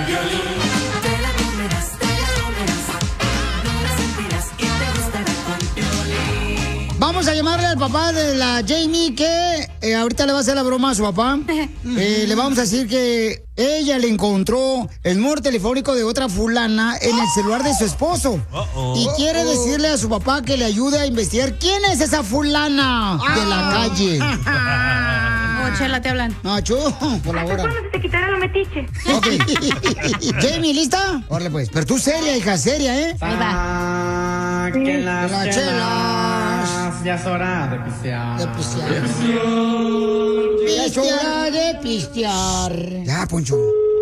Te la comerás, no la sentirás y te gustará con Piolín. Vamos a llamarle al papá de la Jamie que ahorita le va a hacer la broma a su papá. Le vamos a decir que ella le encontró el número telefónico de otra fulana en el celular de su esposo. Y quiere decirle a su papá que le ayude a investigar quién es esa fulana de la calle. Oh, Chela, te hablan. Nacho, colabora. ¿Cuándo se te quitará la metiche? Ok. Jamie, ¿lista? Órale pues, pero tú seria, hija, seria, ¿eh? Ahí va. Que las Las chelas. Ya es hora de pistear. De pistear. Ya es hora de pistear. Ya, Poncho.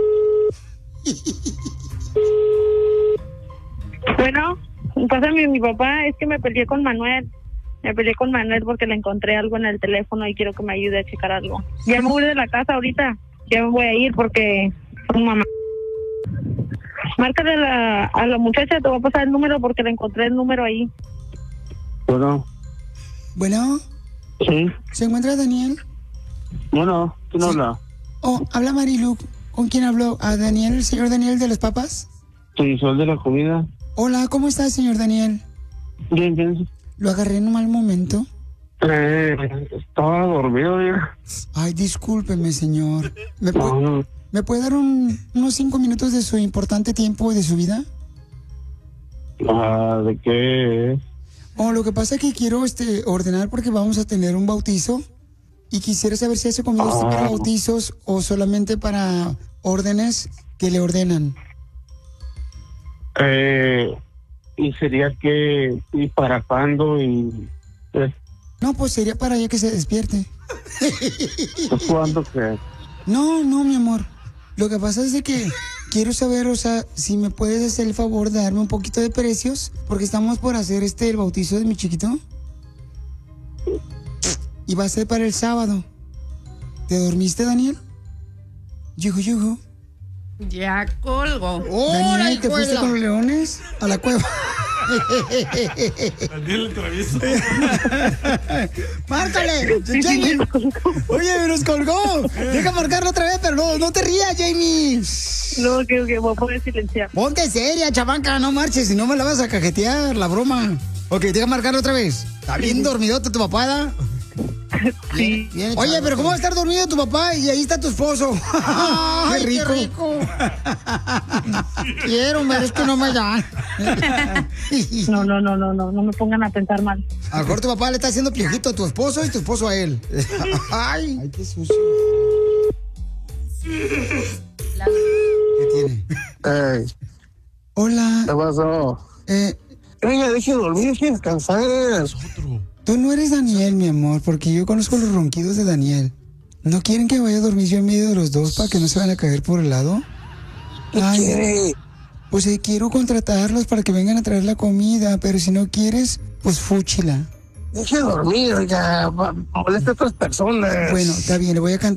Bueno, pásame mi papá, es que me peleé con Manuel. Me peleé con Manuel porque le encontré algo en el teléfono y quiero que me ayude a checar algo. Ya me voy de la casa ahorita. Ya me voy a ir porque su mamá. Márcale a la muchacha, te voy a pasar el número porque le encontré el número ahí. Bueno, Bueno, sí. ¿se encuentra Daniel? Bueno, ¿quién habla? Oh, habla Marilu. ¿Con quién habló? ¿A Daniel, el señor Daniel de las papas? Sí, soy el de la comida. Hola, ¿cómo está, señor Daniel? Bien, bien. ¿Lo agarré en un mal momento? Estaba dormido, ya. Ay, discúlpeme, señor. No, ¿Me puede dar unos 5 minutos de su importante tiempo y de su vida? ¿de qué? Oh, lo que pasa es que quiero ordenar porque vamos a tener un bautizo y quisiera saber si hace comida usted para bautizos o solamente para órdenes que le ordenan. Y sería que, ¿y para cuándo? Y No, pues sería para ya que se despierte. ¿cuándo que? No, mi amor. Lo que pasa es de que quiero saber, o sea, si me puedes hacer el favor de darme un poquito de precios, porque estamos por hacer el bautizo de mi chiquito. Y va a ser para el sábado. ¿Te dormiste, Daniel? Yuju. Ya colgo. Daniel, ¿te fuiste con los leones a la cueva? Daniel el travieso. ¡Márcale! ¡Jamie! Oye, nos colgó. Deja marcarlo otra vez, pero no te rías, Jamie. No, que voy a poder silenciar. Ponte seria, chavanca, no marches, si no me la vas a cajetear, la broma. Ok, deja marcarlo otra vez. Está bien dormidote tu papá, ¿da? Sí. Bien, oye, pero ¿cómo va a estar dormido tu papá y ahí está tu esposo? ¡Ay, qué rico! Quiero, pero es que no me dan. No me pongan a pensar mal. A lo mejor tu papá le está haciendo piojito a tu esposo y tu esposo a él. Ay, qué sucio. ¿Qué tiene? Hola. ¿Qué pasó? Oiga, deje de dormir, deje de descansar. Tú no eres Daniel, mi amor, porque yo conozco los ronquidos de Daniel. ¿No quieren que vaya a dormir yo en medio de los dos para que no se van a caer por el lado? ¿Qué quiere? Pues quiero contratarlos para que vengan a traer la comida, pero si no quieres, pues fúchila. Deje de dormir, oiga, molesta a otras personas. Bueno, está bien, le voy a